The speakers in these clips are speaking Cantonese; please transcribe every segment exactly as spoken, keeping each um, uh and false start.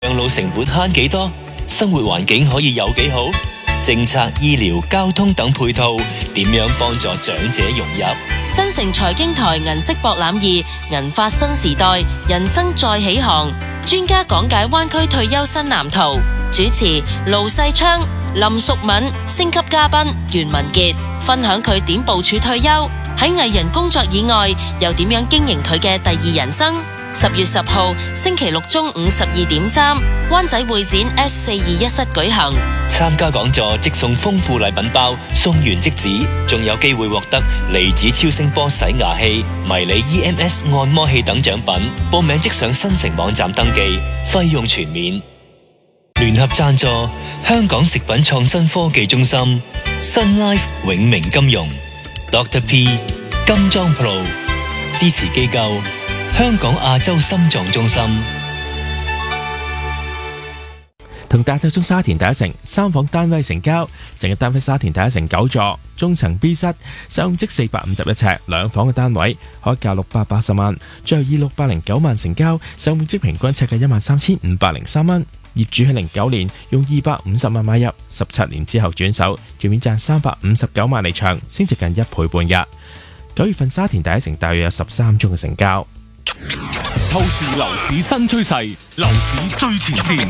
養老成本慳幾多？生活環境可以有幾好？政策、醫療、交通等配套點樣幫助長者融入？ 新城財經台銀色博覽二，銀髮新時代，人生再起航。專家講解灣區退休新藍圖。主持盧世昌、林淑敏，星級嘉賓袁文傑，分享佢點部署退休，喺藝人工作以外又點樣經營佢嘅第二人生。十月十號星期六中午十二點三，灣仔會展 S 四二一室舉行。 參加講座即送豐富禮品包，送完即止，仲有機會獲得離子超聲波洗牙器、迷你 E M S 按摩器等獎品。報名即上新城網站登記，費用全免。聯合贊助香港食品創新科技中心、Sun Life 永明金融、Doctor P 金裝 Pro 支持機構香港亞洲心臟中心。 同大頭中沙田第一城三房單位成交，成日單位沙田第一城九座，中層 B 室，實用積四百五十一尺，兩房嘅單位，開價六百八十萬，最後以六百零九萬成交，實用面積平均尺價一萬三千五百零三蚊。業主喺零九年用二百五十萬買入，十七年之後轉手，全面賺三百五十九萬離場，升值近一倍半嘅。九月份沙田第一城大約有十三宗嘅成交。 透視樓市新趨勢，樓市最前線。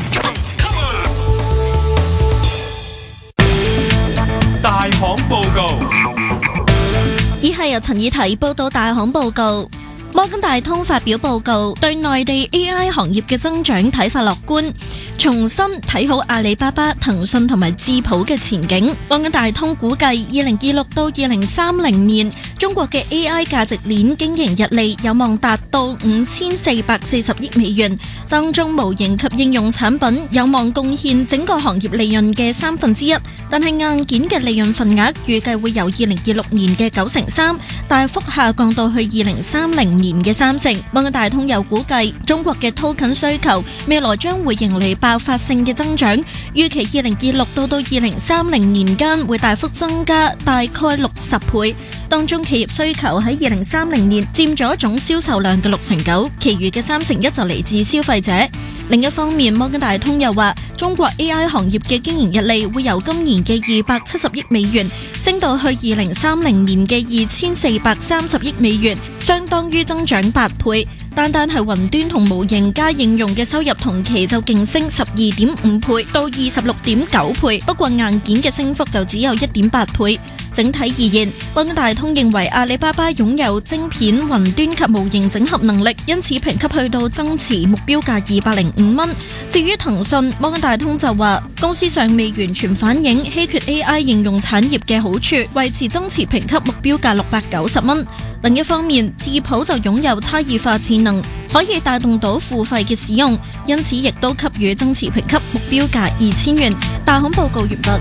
大行報告， 以下由陳以提報道大行報告。摩根大通發表報告，對內地 A I 行業嘅增長睇法樂觀，重新睇好阿里巴巴、騰訊同埋智譜嘅前景。摩根大通估計，二零二六到二零三零年，中國嘅 A I 價值鏈經營溢利有望達到五千四百四十億美元，當中模型及應用產品有望貢獻整個行業利潤嘅三分之一，但係硬件嘅利潤份額預計會由二零二六年嘅九成三大幅下降到去二零三零年嘅三成。摩根大通又估計，中國嘅 token 需求未來將會迎嚟爆發性嘅增長，預期二零二六到到二零三零年間會大幅增加大概六十倍，當中企業需求喺二零三零年佔咗總銷售量嘅六成九，其餘嘅三成一就嚟自消費者。另一方面，摩根大通又話，中國 A I 行業嘅經營溢利會由今年嘅二百七十億美元升到去二零三零年嘅二千四百三十億美元，相當於增長八倍。單單係雲端同模型加應用嘅收入同期就勁升十二點五倍到二十六點九倍，不過硬件嘅升幅就只有一點八倍。整體而言，摩根大通認為阿里巴巴擁有晶片、雲端及模型整合能力，因此評級去到增持目標價二百零五蚊。至於騰訊，摩根大通就話公司尚未完全反映稀缺 A I 應用產業嘅好處，維持增持評級目標價六百九十蚊。另一方面，智譜就擁有差異化智能，可以帶動到付費嘅使用，因此亦都給予增持評級目標價二千元。大行報告完畢。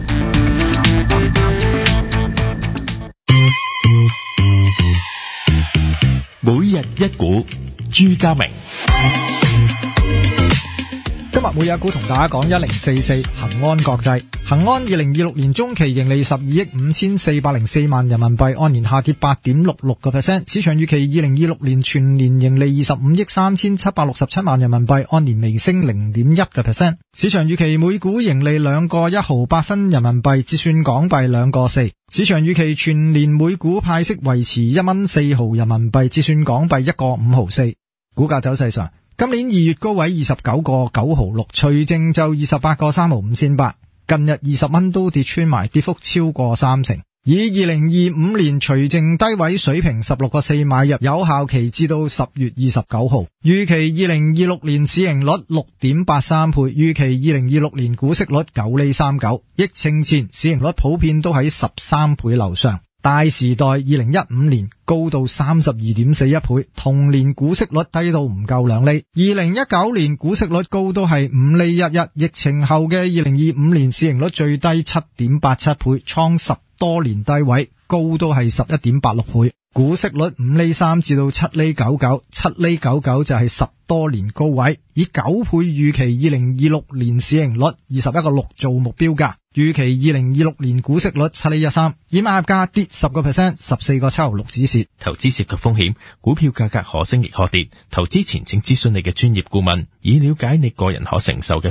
每日一股，朱家明。 今日每日一股同大家講一零四四恒安國際。恒安二零二六年中期盈利十二億五千四百零四萬人民幣，按年下跌八點六六個 percent。市場預期二零二六年全年盈利二十五億三千七百六十七萬人民幣，按年微升零點一個 percent。市場預期每股盈利兩個一毫八分人民幣，折算港幣兩個四。市場預期全年每股派息維持一蚊四毫人民幣，折算港幣一個五毫四。股價走勢上，今年二月高位二十九個九毫六，除淨就二十八個三毫五仙八，近日二十蚊都跌穿埋，跌幅超過三成。以二零二五年除淨低位水平十六個四買入，有效期至到十月二十九號。預期二零二六年市盈率六點八三倍，預期二零二六年股息率九厘三九。疫情前市盈率普遍都喺十三倍樓上。大時代二零一五年高到三十二點四一倍，同年股息率低到唔夠兩厘。二零一九年股息率高都係五厘一一。疫情後嘅二零二五年市盈率最低七點八七倍，創十多年低位，高都係十一點八六倍。 股息率五厘三至到七厘九九，七厘九九就係十多年高位，以九倍預期二零二六年市盈率二十一個六做目標價，預期二零二六年股息率七厘一三，以買入價跌十個 percent， 十四個七毫六止蝕。 投資涉及風險，股票價格可升亦可跌，投資前請諮詢你嘅專業顧問，以了解你個人可承受嘅